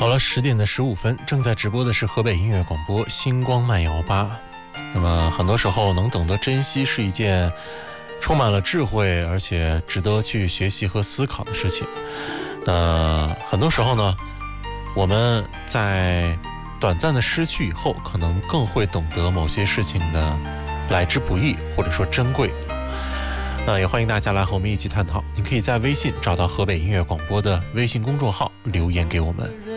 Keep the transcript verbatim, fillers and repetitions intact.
好了，十点的十五分，正在直播的是河北音乐广播星光慢摇吧。那么很多时候能懂得珍惜是一件充满了智慧而且值得去学习和思考的事情。那很多时候呢，我们在短暂的失去以后，可能更会懂得某些事情的来之不易，或者说珍贵。那也欢迎大家来和我们一起探讨，你可以在微信找到河北音乐广播的微信公众号留言给我们。